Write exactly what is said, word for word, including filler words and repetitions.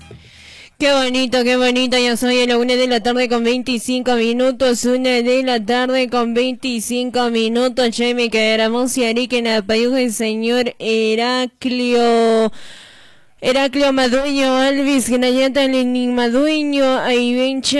Qué bonito, qué bonito, ya soy a la una de la tarde con veinticinco minutos, una de la tarde con veinticinco minutos, che, me quedamos y Arique en apayuja el señor Heraclio, Heraclio Madueño, Alvis, Gnayata, Lenin Madueño, ahí ven,